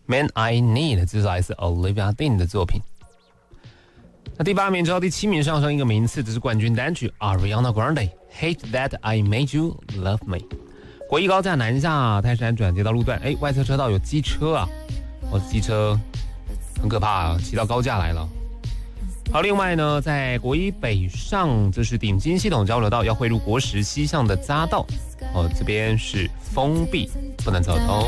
Man I Need， 这是来自 Olivia Dean 的作品。那第8名之后，第7名上升一个名次，这是冠军单曲 Ariana Grande，Hate That I Made You Love Me。国一高架南下泰山转接到路段，外侧车道有机车啊，机车很可怕啊，骑到高架来了。好，另外呢，在国一北上，这是顶金系统交流道要汇入国10西向的匝道，这边是封闭，不能走通。